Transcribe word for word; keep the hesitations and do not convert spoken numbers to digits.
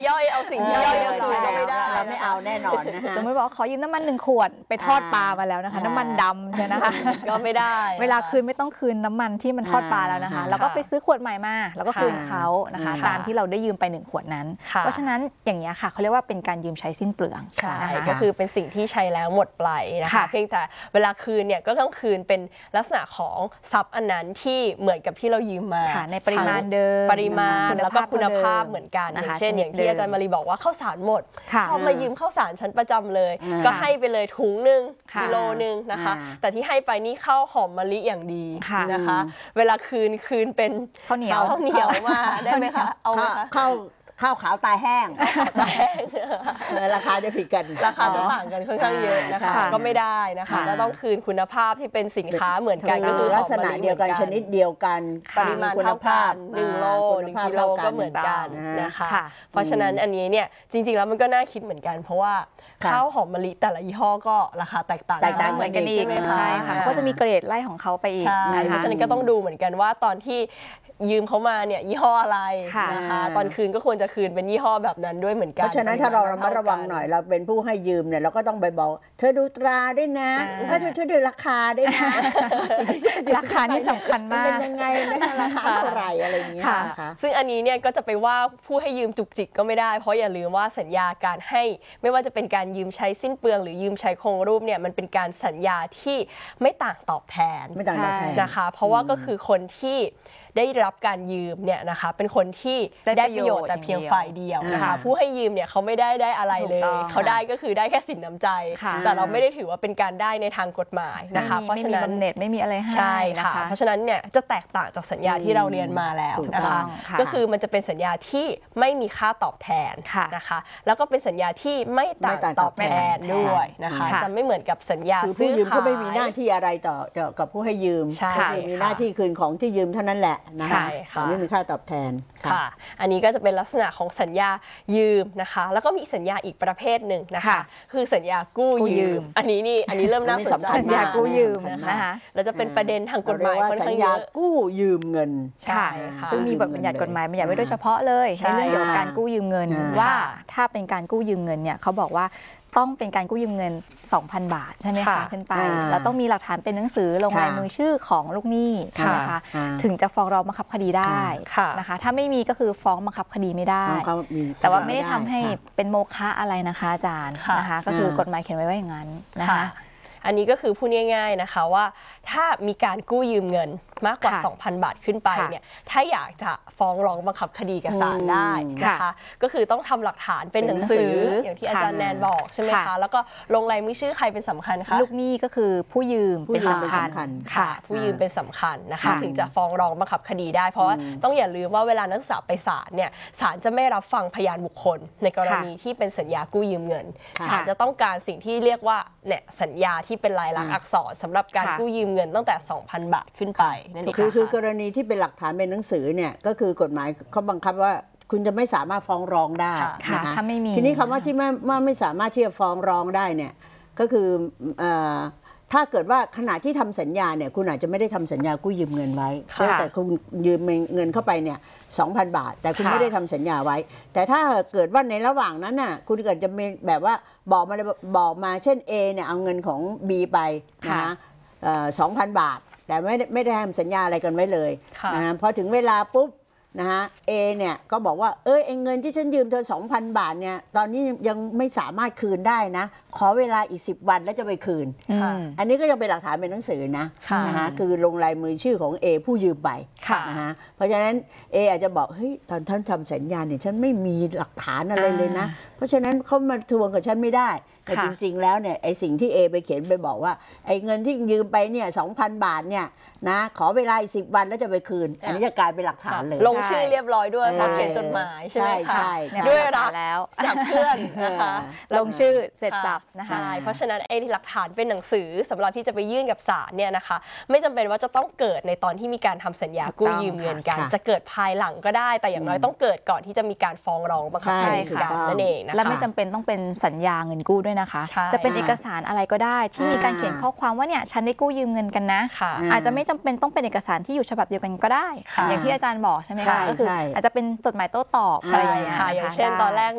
ย่อยเอาสิ่งที่ย่อยมาคืนก็ไม่ได้เราไม่เอาแน่นอนนะคะสมมติบอกขอยืมน้ำมันหนึ่งขวดไปทอดปลามาแล้วนะคะน้ำมันดำใช่นะคะก็ไม่ได้เวลาคืนไม่ต้องคืนน้ำมันที่มันทอดปลาแล้วนะคะแล้วก็ไปซื้อขวดใหม่มาแล้วก็คืนเขานะคะตามที่เราได้ยืมไปหนึ่งขวดนั้นเพราะฉะนั้นอย่างนี้ค่ะเขาเรียกว่าเป็นการยืมใช้สิ้นเปลืองใช่ก็คือเป็นสิ่งที่ใช้แล้วหมดไปนะคะเพียงแต่เวลาคืนเนี่ยก็ต้องคืนเป็นลักษณะของทรัพย์อันนั้นที่เหมือนกับที่เรายืมมาในปริมาณเดิมปริมาณแล้วก็คุณภาพเหมือนกันอย่างเช่นอย่างที่อาจารย์มารีบอกว่าข้าวสารหมดพอมายืมข้าวสารชั้นประจำเลยก็ให้ไปเลยถุงหนึ่งกิโลนึงนะคะแต่ที่ให้ไปนี่ข้าวหอมมะลิอย่างดีนะคะเวลาคืนคืนเป็นข้าวเหนียวข้าวเหนียวมาได้ไหมคะเอาไหมคะข้าวข้าวขาวตาแห้งตาแห้งราคาจะผิดกันราคาจะต่างกันค่อนข้างเยอะนะคะก็ไม่ได้นะคะก็ต้องคืนคุณภาพที่เป็นสินค้าเหมือนกันก็คือลักษณะเดียวกันชนิดเดียวกันปริมาณเท่ากันหนึ่งโลหนึ่งกิโลก็เหมือนกันนะคะเพราะฉะนั้นอันนี้เนี่ยจริงๆแล้วมันก็น่าคิดเหมือนกันเพราะว่าข้าวหอมมะลิแต่ละยี่ห้อก็ราคาแตกต่างกันเหมือนกันอีกใช่ค่ะก็จะมีเกรดไล่ของเขาไปอีกเพราะฉะนั้นก็ต้องดูเหมือนกันว่าตอนที่ยืมเขามาเนี่ยยี่ห้ออะไรนะคะตอนคืนก็ควรจะคืนเป็นยี่ห้อแบบนั้นด้วยเหมือนกันเพราะฉะนั้นถ้าเราระมัดระวังหน่อยเราเป็นผู้ให้ยืมเนี่ยเราก็ต้องไปบอกเธอดูตราด้วยนะถ้าเธอช่วยดูราคาด้วยนะราคานี่สำคัญมากเป็นยังไงนะราคาเท่าไหร่อะไรอย่างเงี้ยนะคะซึ่งอันนี้เนี่ยก็จะไปว่าผู้ให้ยืมจุกจิกก็ไม่ได้เพราะอย่าลืมว่าสัญญาการให้ไม่ว่าจะเป็นการยืมใช้สิ้นเปลืองหรือยืมใช้คงรูปเนี่ยมันเป็นการสัญญาที่ไม่ต่างตอบแทนไม่ต่างตอบแทนนะคะเพราะว่าก็คือคนที่ได้รับการยืมเนี่ยนะคะเป็นคนที่ได้ประโยชน์แต่เพียงฝ่ายเดียวนะคะผู้ให้ยืมเนี่ยเขาไม่ได้ได้อะไรเลยเขาได้ก็คือได้แค่สินน้ำใจแต่เราไม่ได้ถือว่าเป็นการได้ในทางกฎหมายนะคะเพราะฉะนั้นไม่มีบำเหน็จไม่มีอะไรให้ใช่ค่ะเพราะฉะนั้นเนี่ยจะแตกต่างจากสัญญาที่เราเรียนมาแล้วนะคะก็คือมันจะเป็นสัญญาที่ไม่มีค่าตอบแทนนะคะแล้วก็เป็นสัญญาที่ไม่ต่างตอบแทนด้วยนะคะจะไม่เหมือนกับสัญญาซื้อขายผู้ยืมก็ไม่มีหน้าที่อะไรต่อกับผู้ให้ยืมมีหน้าที่คืนของที่ยืมเท่านั้นแหละนะคะไม่มีค่าตอบแทนค่ะอันนี้ก็จะเป็นลักษณะของสัญญายืมนะคะแล้วก็มีสัญญาอีกประเภทหนึ่งนะคะคือสัญญากู้ยืมอันนี้นี่อันนี้เริ่มน่าสนใจสัญญากู้ยืมนะคะแล้วจะเป็นประเด็นทางกฎหมายค่อนข้างเยอะสัญญากู้ยืมเงินใช่ซึ่งมีบทบัญญัติกฎหมายบัญญัติไว้โดยเฉพาะเลยในเรื่องเกี่ยวกับการกู้ยืมเงินว่าถ้าเป็นการกู้ยืมเงินเนี่ยเขาบอกว่าต้องเป็นการกู้ยืมเงิน สองพัน บาทใช่ไหมคะขึ้นไปแล้วต้องมีหลักฐานเป็นหนังสือลงลายมือชื่อของลูกหนี้ใช่ไหมคะถึงจะฟ้องร้องบังคับคดีได้นะคะถ้าไม่มีก็คือฟ้องบังคับคดีไม่ได้แต่ว่าไม่ได้ทำให้เป็นโมฆะอะไรนะคะอาจารย์นะคะก็คือกฎหมายเขียนไว้ว่าอย่างนั้นนะคะอันนี้ก็คือพูดง่ายๆนะคะว่าถ้ามีการกู้ยืมเงินมากกว่า สองพัน บาทขึ้นไปเนี่ยถ้าอยากจะฟ้องร้องบังคับคดีกับศาลได้นะคะก็คือต้องทำหลักฐานเป็นหนังสืออย่างที่อาจารย์แนนบอกใช่ไหมคะแล้วก็ลงลายมือชื่อใครเป็นสำคัญคะลูกหนี้ก็คือผู้ยืมเป็นสำคัญค่ะผู้ยืมเป็นสำคัญนะคะถึงจะฟ้องร้องบังคับคดีได้เพราะว่าต้องอย่าลืมว่าเวลานักศึกษาไปศาลเนี่ยศาลจะไม่รับฟังพยานบุคคลในกรณีที่เป็นสัญญากู้ยืมเงินศาลจะต้องการสิ่งที่เรียกว่าเนี่ยสัญญาที่เป็นลายลักษณ์อักษรสำหรับการกู้ยืมเงินตั้งแต่ สองพัน บาทขึ้นไปนั่นเองคือคือกรณีที่เป็นหลักฐานเป็นหนังสือเนี่ยก็คือกฎหมายเขาบังคับว่าคุณจะไม่สามารถฟ้องร้องได้นะคะถ้าไม่มีทีนี้คำว่าที่ไม่ไม่สามารถที่จะฟ้องร้องได้เนี่ยก็คือถ้าเกิดว่าขณะที่ทำสัญญาเนี่ยคุณอาจจะไม่ได้ทำสัญญากู้ยืมเงินไว้แต่คุณยืมเงินเข้าไปเนี่ย สองพัน บาทแต่คุณไม่ได้ทำสัญญาไว้แต่ถ้าเกิดว่าในระหว่างนั้นน่ะคุณเกิดจะมีแบบว่าบอกมาบอกมาเช่น A เนี่ยเอาเงินของ B ไปนะคะสองพัน บาทแต่ไม่ไม่ได้ทำสัญญาอะไรกันไว้เลยนะพอถึงเวลาปุ๊บนะฮะเอเนี่ยก็บอกว่าเออเงินที่ฉันยืมเธอ สองพัน บาทเนี่ยตอนนี้ยังไม่สามารถคืนได้นะขอเวลาอีกสิบวันแล้วจะไปคืนอันนี้ก็ยังเป็นหลักฐานเป็นหนังสือนะนะฮะคือลงลายมือชื่อของ A ผู้ยืมไปนะฮะเพราะฉะนั้น A อาจจะบอกเฮ้ยตอนท่านทำสัญญาเนี่ยฉันไม่มีหลักฐานอะไรเลยนะเพราะฉะนั้นเขามาทวงกับฉันไม่ได้แต่จริงๆแล้วเนี่ยไอ้สิ่งที่ A ไปเขียนไปบอกว่าไอ้เงินที่ยืมไปเนี่ย สองพัน บาทเนี่ยนะขอเวลาอีกสิบวันแล้วจะไปคืนอันนี้จะกลายเป็นหลักฐานเลยลงชื่อเรียบร้อยด้วยพอเขียนจดหมายใช่ไหมคะด้วยรักแล้วจากเพื่อนนะคะลงชื่อเสร็จสับนะคะเพราะฉะนั้นไอ้หลักฐานเป็นหนังสือสำหรับที่จะไปยื่นกับศาลเนี่ยนะคะไม่จำเป็นว่าจะต้องเกิดในตอนที่มีการทำสัญญากู้ยืมเงินกันจะเกิดภายหลังก็ได้แต่อย่างน้อยต้องเกิดก่อนที่จะมีการฟ้องร้องบังคับคดีกันนั่นเองนะคะและไม่จำเป็นต้องเป็นสัญญาเงินกู้ด้วยนะคะจะเป็นเอกสารอะไรก็ได้ที่มีการเขียนข้อความว่าเนี่ยฉันได้กู้ยืมเงินกันนะอาจจะไม่จำเป็นต้องเป็นเอกสารที่อยู่ฉบับเดียวกันก็ได้อย่างที่อาจารย์บอกใช่ไหมคะก็คืออาจจะเป็นจดหมายโต้ตอบอะไรอย่างเงี้ยอย่างเช่นตอนแรก